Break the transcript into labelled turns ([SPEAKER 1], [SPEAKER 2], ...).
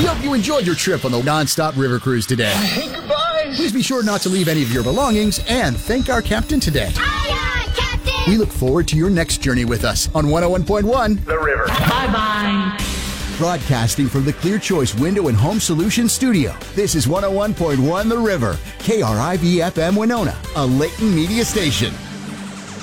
[SPEAKER 1] We hope you enjoyed your trip on the Nonstop River Cruise today.
[SPEAKER 2] Hey, goodbye.
[SPEAKER 1] Please be sure not to leave any of your belongings and thank our captain today.
[SPEAKER 3] Aye, aye, Captain.
[SPEAKER 1] We look forward to your next journey with us on 101.1
[SPEAKER 2] The River.
[SPEAKER 4] Bye-bye.
[SPEAKER 1] Broadcasting from the Clear Choice Window and Home Solutions Studio. This is 101.1 The River, KRIV FM Winona, a Layton media station.